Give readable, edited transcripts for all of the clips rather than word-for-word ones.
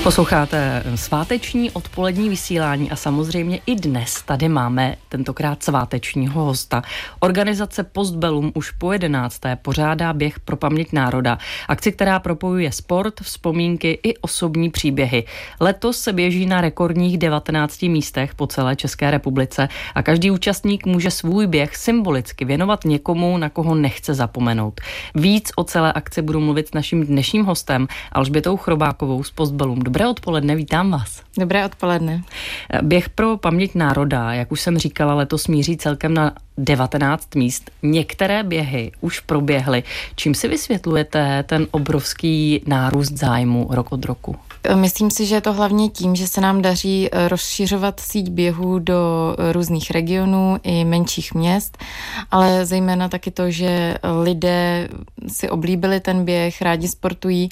Posloucháte sváteční odpolední vysílání a samozřejmě i dnes tady máme tentokrát svátečního hosta. Organizace Postbellum už po 11. pořádá běh pro paměť národa. Akci, která propojuje sport, vzpomínky i osobní příběhy. Letos se běží na rekordních 19 místech po celé České republice a každý účastník může svůj běh symbolicky věnovat někomu, na koho nechce zapomenout. Víc o celé akci budu mluvit s naším dnešním hostem Alžbětou Chrobákovou z Postbellum. Dobré odpoledne, vítám vás. Dobré odpoledne. Běh pro paměť národa, jak už jsem říkala, letos míří celkem na 19 míst. Některé běhy už proběhly. Čím si vysvětlujete ten obrovský nárůst zájmu rok od roku? Myslím si, že je to hlavně tím, že se nám daří rozšiřovat síť běhů do různých regionů i menších měst, ale zejména taky to, že lidé si oblíbili ten běh, rádi sportují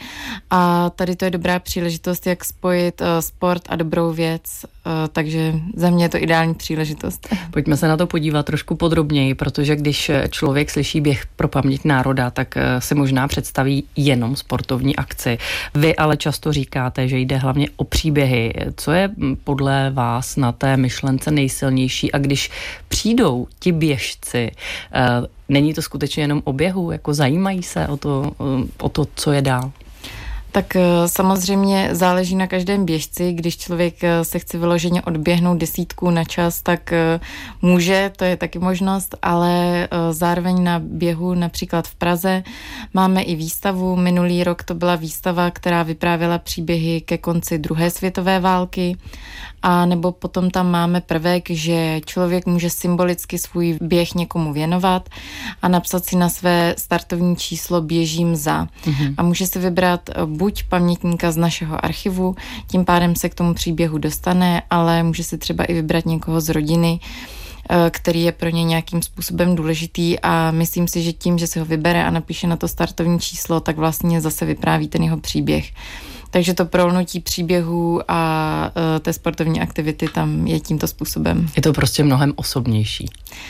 a tady to je dobrá příležitost, jak spojit sport a dobrou věc, takže za mě je to ideální příležitost. Pojďme se na to podívat trošku podrobněji, protože když člověk slyší běh pro paměť národa, tak si možná představí jenom sportovní akci. Vy ale často říkáte, že jde hlavně o příběhy. Co je podle vás na té myšlence nejsilnější a když přijdou ti běžci, není to skutečně jenom o běhu, jako zajímají se o to, co je dál? Tak samozřejmě záleží na každém běžci, když člověk se chce vyloženě odběhnout 10 na čas, tak může, to je taky možnost, ale zároveň na běhu například v Praze máme i výstavu. Minulý rok to byla výstava, která vyprávěla příběhy ke konci druhé světové války, a nebo potom tam máme prvek, že člověk může symbolicky svůj běh někomu věnovat a napsat si na své startovní číslo běžím za. A může si vybrat buď pamětníka z našeho archivu, tím pádem se k tomu příběhu dostane, ale může si třeba i vybrat někoho z rodiny, který je pro ně nějakým způsobem důležitý a myslím si, že tím, že si ho vybere a napíše na to startovní číslo, tak vlastně zase vypráví ten jeho příběh. Takže to prolnutí příběhů a té sportovní aktivity tam je tímto způsobem. Je to prostě mnohem osobnější.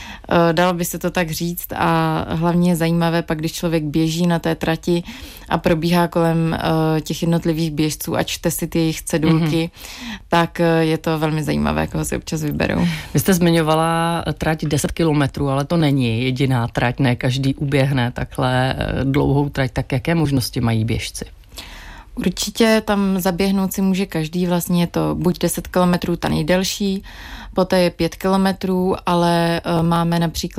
Dalo by se to tak říct a hlavně je zajímavé pak, když člověk běží na té trati a probíhá kolem těch jednotlivých běžců a čte si ty jejich cedulky, tak je to velmi zajímavé, koho si občas vyberou. Vy jste zmiňovala trať 10 kilometrů, ale to není jediná trať, ne každý uběhne takhle dlouhou trať, tak jaké možnosti mají běžci? Určitě tam zaběhnout si může každý, vlastně je to buď 10 kilometrů ta nejdelší, poté je 5 kilometrů, ale máme například